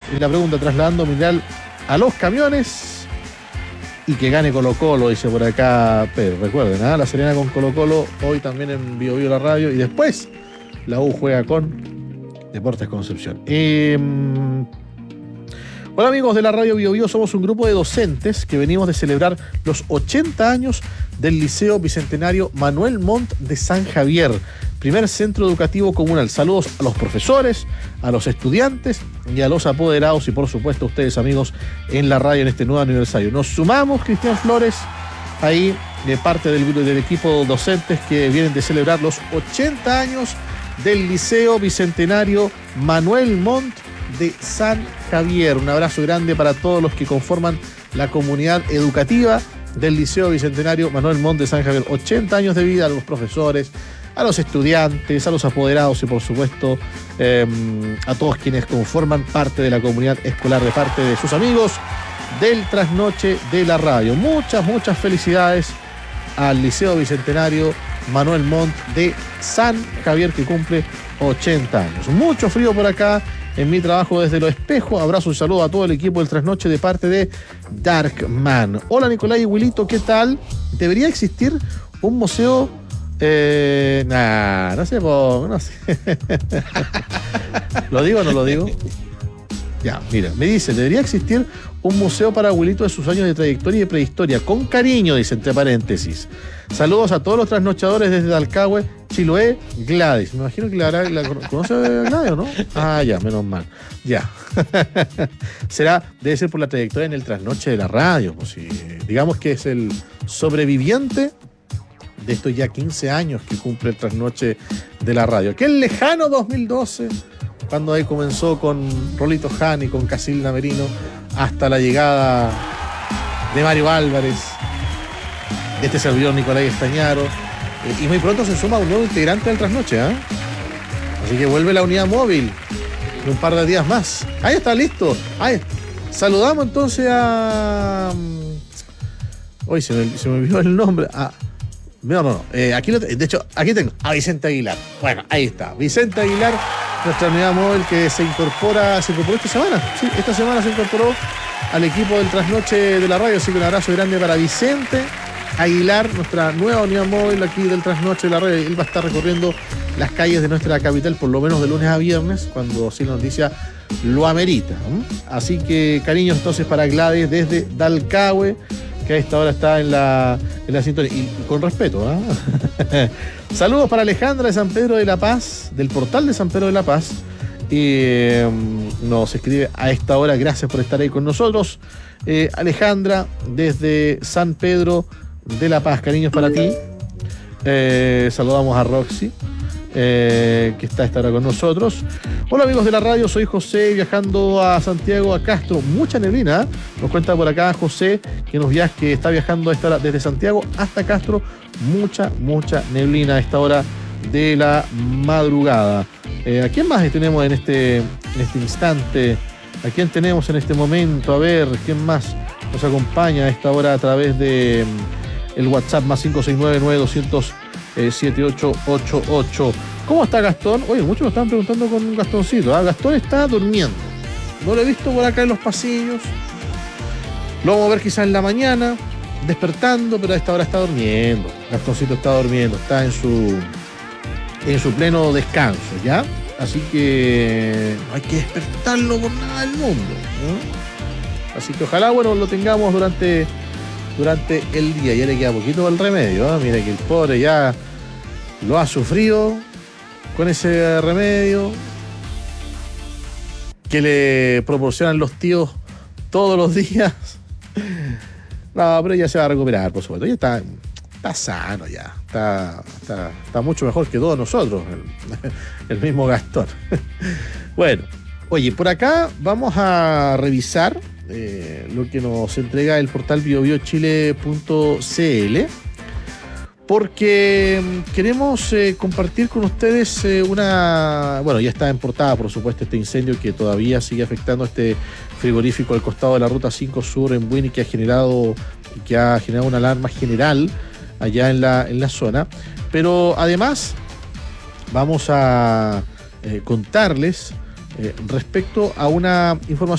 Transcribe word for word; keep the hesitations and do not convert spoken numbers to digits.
la pregunta, trasladando mineral a los camiones y que gane Colo-Colo, dice por acá Pedro. Recuerden, ¿eh? La Serena con Colo-Colo, hoy también en Bio Bio la radio, y después la U juega con Deportes Concepción. Eh, Hola amigos de la radio Bio Bio, somos un grupo de docentes que venimos de celebrar los ochenta años del Liceo Bicentenario Manuel Montt de San Javier, primer centro educativo comunal. Saludos a los profesores, a los estudiantes y a los apoderados y por supuesto a ustedes amigos en la radio en este nuevo aniversario. Nos sumamos, Cristian Flores, ahí de parte del, del equipo docentes que vienen de celebrar los ochenta años del Liceo Bicentenario Manuel Montt de San Javier. Un abrazo grande para todos los que conforman la comunidad educativa del Liceo Bicentenario Manuel Montt de San Javier. ochenta años de vida a los profesores, a los estudiantes, a los apoderados y por supuesto eh, a todos quienes conforman parte de la comunidad escolar de parte de sus amigos del Trasnoche de la Radio. Muchas, muchas felicidades al Liceo Bicentenario Manuel Montt de San Javier que cumple ochenta años. Mucho frío por acá en mi trabajo desde Los Espejos. Abrazo y saludo a todo el equipo del Trasnoche de parte de Darkman. Hola Nicolás y Wilito, ¿qué tal? ¿Debería existir un museo? Eh, nah, no sé, no sé. ¿Lo digo o no lo digo? Ya, mira, me dice, debería existir un museo para Wilito de sus años de trayectoria y de prehistoria. Con cariño, dice entre paréntesis. Saludos a todos los trasnochadores desde Dalcahue, Chiloé, Gladys. Me imagino que la, la conoce a Gladys, ¿o no? Ah, ya, menos mal. Ya. Será, debe ser por la trayectoria en el trasnoche de la radio. Pues, si, digamos que es el sobreviviente de estos ya quince años que cumple el trasnoche de la radio. Aquel lejano dos mil doce, cuando ahí comenzó con Rolito Jani, con Casilda Merino, hasta la llegada de Mario Álvarez, de este servidor Nicolás Estañaro, eh, y muy pronto se suma un nuevo integrante del trasnoche, ¿eh? Así que vuelve la unidad móvil en un par de días más. Ahí está, listo. Ahí. Saludamos entonces a... Hoy se me, se me olvidó el nombre. A... No, no, no. Eh, aquí lo, de hecho, aquí tengo a Vicente Aguilar. Bueno, ahí está. Vicente Aguilar, nuestra unidad móvil que se incorpora, se incorporó esta semana. Sí, esta semana se incorporó al equipo del trasnoche de la radio. Así que un abrazo grande para Vicente Aguilar, nuestra nueva unidad móvil aquí del trasnoche de la radio. Él va a estar recorriendo las calles de nuestra capital, por lo menos de lunes a viernes, cuando sí la noticia lo amerita. Así que cariños entonces para Gladys desde Dalcahue, que a esta hora está en la, en la sintonía. Y con respeto, ¿eh? Saludos para Alejandra de San Pedro de la Paz, del portal de San Pedro de la Paz. Y eh, nos escribe a esta hora, gracias por estar ahí con nosotros. Eh, Alejandra, desde San Pedro de la Paz, cariños para ti. Eh, saludamos a Roxy, eh, que está a esta hora con nosotros. Hola amigos de la radio, soy José, viajando a Santiago, a Castro. Mucha neblina, ¿eh? Nos cuenta por acá José, que nos viaja, que está viajando a esta hora desde Santiago hasta Castro. Mucha, mucha neblina a esta hora de la madrugada. Eh, ¿A quién más tenemos en este, en este instante? ¿A quién tenemos en este momento? A ver, ¿quién más nos acompaña a esta hora a través de el WhatsApp más cinco seis nueve, nueve dos cero cero, siete ocho ocho ocho? ¿Cómo está Gastón? Oye, muchos me estaban preguntando con Gastoncito. ¿eh? Gastón está durmiendo. No lo he visto por acá en los pasillos. Lo vamos a ver quizás en la mañana, despertando, pero a esta hora está durmiendo. Gastoncito está durmiendo, está en su, en su pleno descanso, ¿ya? Así que no hay que despertarlo por nada del mundo, ¿no? Así que ojalá, bueno, lo tengamos durante, durante el día. Ya le queda poquito para el remedio, ¿eh? Mira que el pobre ya lo ha sufrido con ese remedio que le proporcionan los tíos todos los días. No, pero ya se va a recuperar, por supuesto. Ya está, está sano ya. Está, está, está mucho mejor que todos nosotros, el, el mismo Gastón. Bueno, oye, por acá vamos a revisar eh, lo que nos entrega el portal bio bio chile punto c l, porque queremos eh, compartir con ustedes eh, una... Bueno, ya está en portada, por supuesto, este incendio que todavía sigue afectando este frigorífico al costado de la Ruta cinco Sur en Buini, que ha generado, que ha generado una alarma general allá en la, en la zona. Pero además vamos a eh, contarles eh, respecto a una información